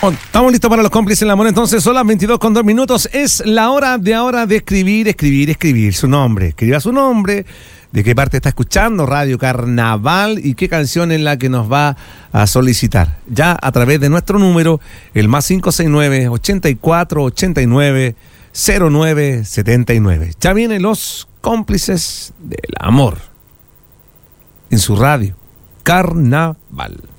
Estamos listos para los cómplices del amor, entonces son las 22:02. Es la hora de escribir su nombre. Escriba su nombre, de qué parte está escuchando Radio Carnaval y qué canción es la que nos va a solicitar. Ya a través de nuestro número, el más 569-8489-0979. Ya vienen los cómplices del amor en su radio Carnaval.